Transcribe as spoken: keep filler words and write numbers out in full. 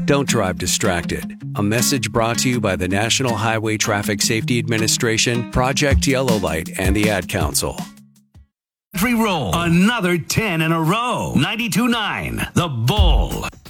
Don't drive distracted. A message brought to you by the National Highway Traffic Safety Administration, Project Yellow Light, and the Ad Council. Roll. Another ten in a row. ninety-two point nine The Bull.